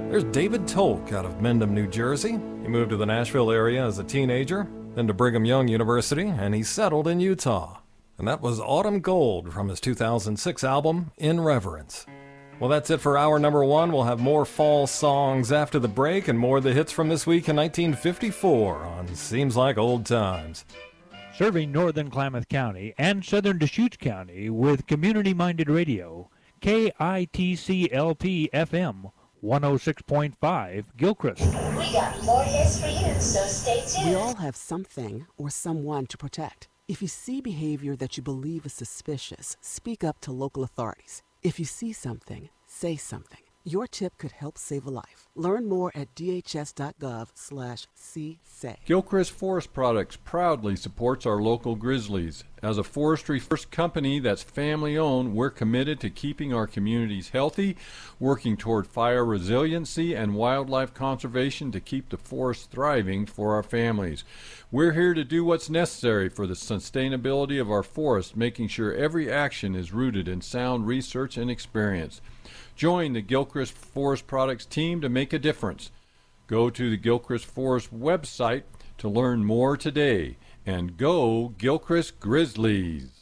There's David Tolk out of Mendham, New Jersey. He moved to the Nashville area as a teenager, then to Brigham Young University, and he settled in Utah. And that was Autumn Gold from his 2006 album, In Reverence. Well, that's it for hour number one. We'll have more fall songs after the break and more of the hits from this week in 1954 on Seems Like Old Times. Serving northern Klamath County and southern Deschutes County with community-minded radio, KITC-LP-FM 106.5 Gilchrist. We got more hits for you, so stay tuned. We all have something or someone to protect. If you see behavior that you believe is suspicious, speak up to local authorities. If you see something, say something. Your tip could help save a life. Learn more at dhs.gov/csay. Gilchrist Forest Products proudly supports our local grizzlies. As a forestry-first company that's family-owned, we're committed to keeping our communities healthy, working toward fire resiliency and wildlife conservation to keep the forest thriving for our families. We're here to do what's necessary for the sustainability of our forest, making sure every action is rooted in sound research and experience. Join the Gilchrist Forest Products team to make a difference. Go to the Gilchrist Forest website to learn more today. And go Gilchrist Grizzlies!